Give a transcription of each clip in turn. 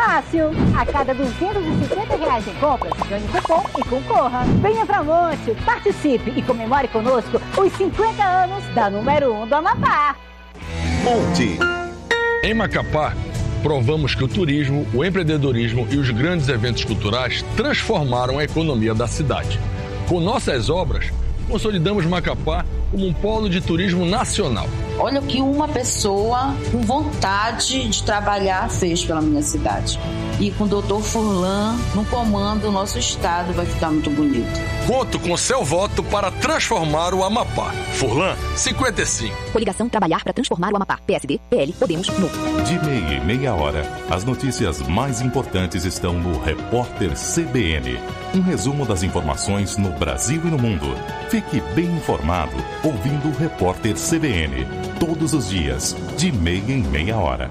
fácil. A cada R$250 em compras, ganhe cupom e concorra. Venha pra Monte, participe e comemore conosco os 50 anos da número 1 do Amapá. Monte. Em Macapá, provamos que o turismo, o empreendedorismo e os grandes eventos culturais transformaram a economia da cidade. Com nossas obras, consolidamos Macapá como um polo de turismo nacional. Olha o que uma pessoa com vontade de trabalhar fez pela minha cidade. E com o Dr. Furlan no comando, o nosso estado vai ficar muito bonito. Conto com seu voto para transformar o Amapá. Furlan, 55. Coligação Trabalhar para Transformar o Amapá. PSD, PL, Podemos, Novo. De meia em meia hora, as notícias mais importantes estão no Repórter CBN. Um resumo das informações no Brasil e no mundo. Fique bem informado ouvindo o Repórter CBN. Todos os dias, de meia em meia hora.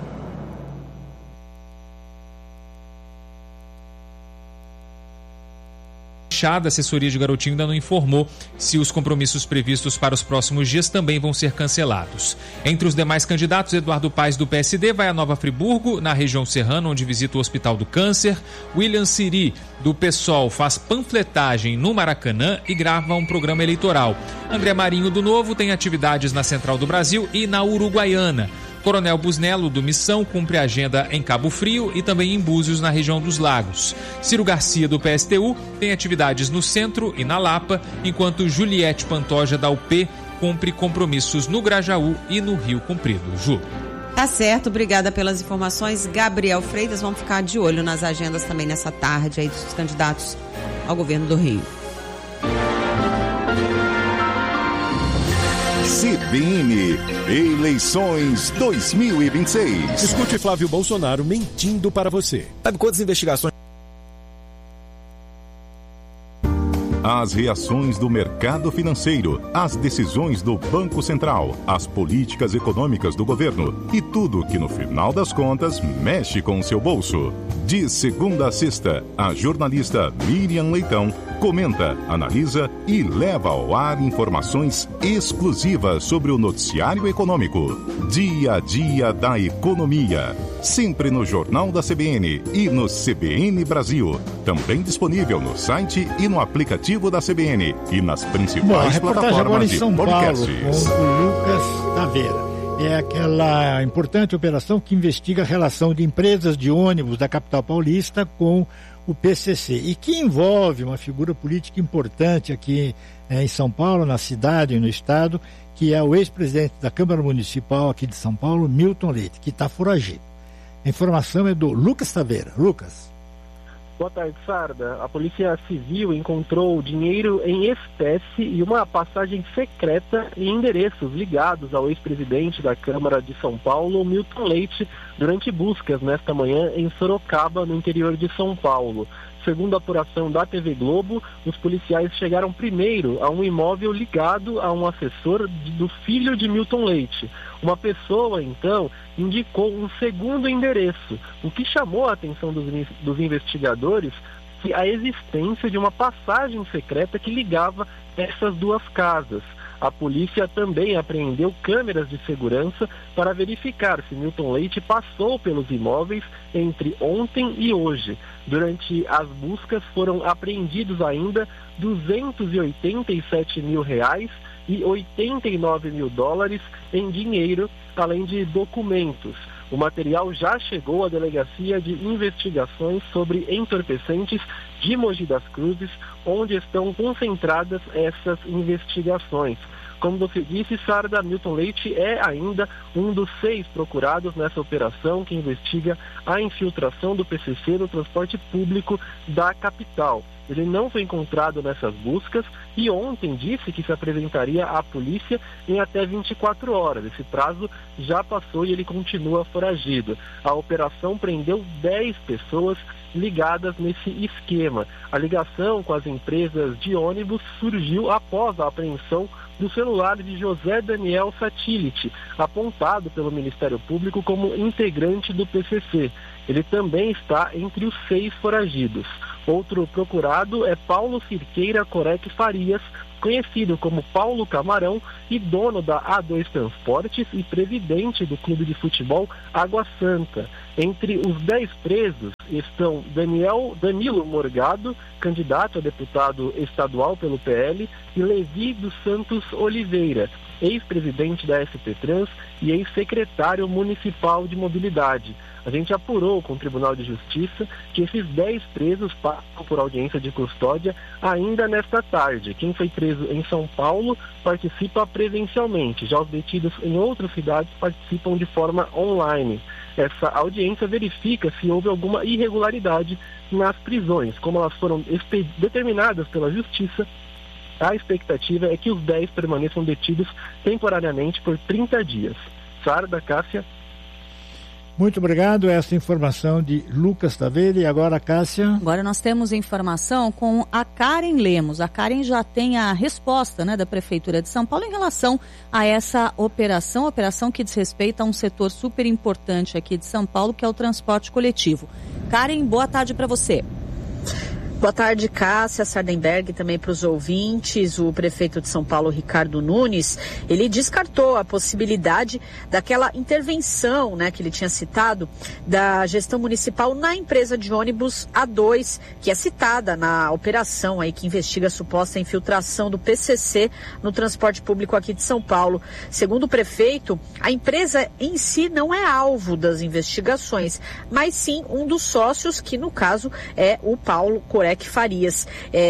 A assessoria de Garotinho ainda não informou se os compromissos previstos para os próximos dias também vão ser cancelados. Entre os demais candidatos, Eduardo Paes, do PSD, vai a Nova Friburgo, na região serrana, onde visita o Hospital do Câncer. William Siri, do PSOL, faz panfletagem no Maracanã e grava um programa eleitoral. André Marinho, do Novo, tem atividades na Central do Brasil e na Uruguaiana. Coronel Busnello, do Missão, cumpre a agenda em Cabo Frio e também em Búzios, na região dos Lagos. Ciro Garcia, do PSTU, tem atividades no Centro e na Lapa, enquanto Juliette Pantoja, da UP, cumpre compromissos no Grajaú e no Rio Comprido. Ju. Tá certo, obrigada pelas informações. Gabriel Freitas, vamos ficar de olho nas agendas também nessa tarde aí dos candidatos ao governo do Rio. CBN Eleições 2026. Escute Flávio Bolsonaro mentindo para você. Sabe quantas investigações? As reações do mercado financeiro, as decisões do Banco Central, as políticas econômicas do governo e tudo que no final das contas mexe com o seu bolso. De segunda a sexta, a jornalista Miriam Leitão comenta, analisa e leva ao ar informações exclusivas sobre o noticiário econômico. Dia a dia da economia. Sempre no Jornal da CBN e no CBN Brasil. Também disponível no site e no aplicativo da CBN e nas principais plataformas de podcasts. Com o Lucas Taveira. É aquela importante operação que investiga a relação de empresas de ônibus da capital paulista com o PCC e que envolve uma figura política importante aqui em São Paulo, na cidade e no estado, que é o ex-presidente da Câmara Municipal aqui de São Paulo, Milton Leite, que está foragido. A informação é do Lucas Taveira. Lucas. Boa tarde, Sarda. A Polícia Civil encontrou dinheiro em espécie e uma passagem secreta e endereços ligados ao ex-presidente da Câmara de São Paulo, Milton Leite, durante buscas nesta manhã em Sorocaba, no interior de São Paulo. Segundo a apuração da TV Globo, os policiais chegaram primeiro a um imóvel ligado a um assessor do filho de Milton Leite. Uma pessoa, então, indicou um segundo endereço, o que chamou a atenção dos investigadores que a existência de uma passagem secreta que ligava essas duas casas. A polícia também apreendeu câmeras de segurança para verificar se Milton Leite passou pelos imóveis entre ontem e hoje. Durante as buscas foram apreendidos ainda R$287 mil e $89 mil em dinheiro, além de documentos. O material já chegou à Delegacia de Investigações sobre Entorpecentes de Mogi das Cruzes, onde estão concentradas essas investigações. Como você disse, Sarda, Milton Leite é ainda um dos 6 procurados nessa operação que investiga a infiltração do PCC no transporte público da capital. Ele não foi encontrado nessas buscas e ontem disse que se apresentaria à polícia em até 24 horas. Esse prazo já passou e ele continua foragido. A operação prendeu 10 pessoas ligadas nesse esquema. A ligação com as empresas de ônibus surgiu após a apreensão do celular de José Daniel Satilite, apontado pelo Ministério Público como integrante do PCC. Ele também está entre os 6 foragidos. Outro procurado é Paulo Cirqueira Corec Farias, conhecido como Paulo Camarão e dono da A2 Transportes e presidente do clube de futebol Água Santa. Entre os 10 presos estão Danilo Morgado, candidato a deputado estadual pelo PL, e Levi dos Santos Oliveira, ex-presidente da SP Trans e ex-secretário municipal de mobilidade. A gente apurou com o Tribunal de Justiça que esses 10 presos passam por audiência de custódia ainda nesta tarde. Quem foi preso em São Paulo participa presencialmente, já os detidos em outras cidades participam de forma online. Essa audiência verifica se houve alguma irregularidade nas prisões. Como elas foram determinadas pela Justiça, a expectativa é que os 10 permaneçam detidos temporariamente por 30 dias. Sarda, Cássia. Muito obrigado. Essa informação de Lucas Taveira. E agora, Cássia? Agora nós temos informação com a Karen Lemos. A Karen já tem a resposta, da Prefeitura de São Paulo em relação a essa operação que diz respeito a um setor super importante aqui de São Paulo, que é o transporte coletivo. Karen, boa tarde para você. Boa tarde, Cássia Sardenberg, também para os ouvintes. O prefeito de São Paulo, Ricardo Nunes, ele descartou a possibilidade daquela intervenção, que ele tinha citado, da gestão municipal na empresa de ônibus A2, que é citada na operação aí que investiga a suposta infiltração do PCC no transporte público aqui de São Paulo. Segundo o prefeito, a empresa em si não é alvo das investigações, mas sim um dos sócios, que no caso é o Paulo Corec Farias.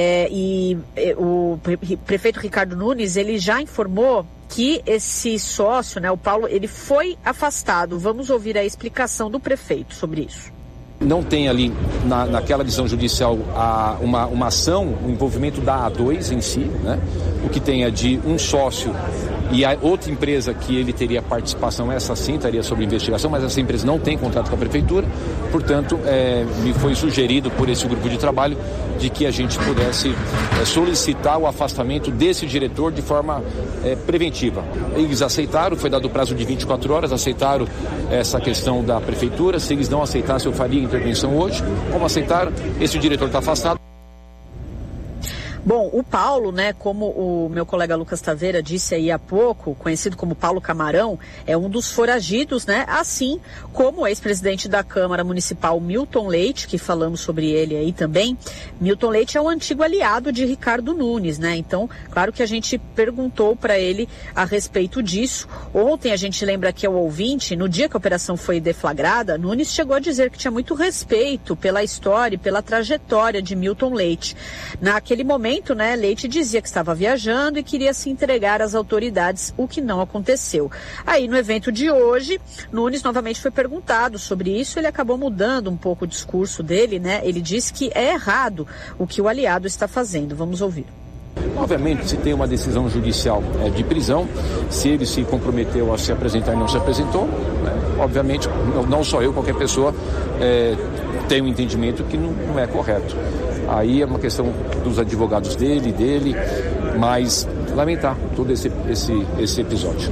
O prefeito Ricardo Nunes, ele já informou que esse sócio, o Paulo, ele foi afastado. Vamos ouvir a explicação do prefeito sobre isso. Não tem ali, naquela decisão judicial, uma ação, o envolvimento da A2 em si, O que tem é de um sócio e a outra empresa que ele teria participação, essa sim estaria sob investigação, mas essa empresa não tem contrato com a Prefeitura, portanto, me foi sugerido por esse grupo de trabalho de que a gente pudesse solicitar o afastamento desse diretor de forma preventiva. Eles aceitaram, foi dado o prazo de 24 horas, aceitaram essa questão da Prefeitura. Se eles não aceitassem, eu faria intervenção hoje. Como aceitaram, esse diretor está afastado. Bom, o Paulo, como o meu colega Lucas Taveira disse aí há pouco, conhecido como Paulo Camarão, é um dos foragidos, assim como o ex-presidente da Câmara Municipal, Milton Leite, que falamos sobre ele aí também. Milton Leite é um antigo aliado de Ricardo Nunes, Então, claro que a gente perguntou para ele a respeito disso. Ontem, a gente lembra que o ouvinte, no dia que a operação foi deflagrada, Nunes chegou a dizer que tinha muito respeito pela história e pela trajetória de Milton Leite. Naquele momento, Leite dizia que estava viajando e queria se entregar às autoridades, o que não aconteceu. Aí, no evento de hoje, Nunes novamente foi perguntado sobre isso. Ele acabou mudando um pouco o discurso dele, Ele disse que é errado o que o aliado está fazendo. Vamos ouvir. Obviamente, se tem uma decisão judicial de prisão, se ele se comprometeu a se apresentar e não se apresentou, obviamente, não só eu, qualquer pessoa tem um entendimento que não é correto. Aí é uma questão dos advogados dele, mas lamentar todo esse episódio.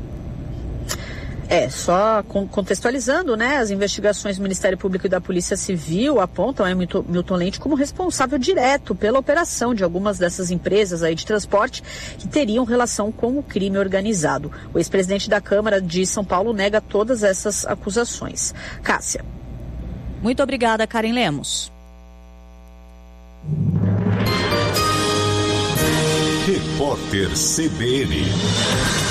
Só contextualizando, as investigações do Ministério Público e da Polícia Civil apontam Milton Leite como responsável direto pela operação de algumas dessas empresas aí de transporte que teriam relação com o crime organizado. O ex-presidente da Câmara de São Paulo nega todas essas acusações. Cássia. Muito obrigada, Karen Lemos. Repórter CBN.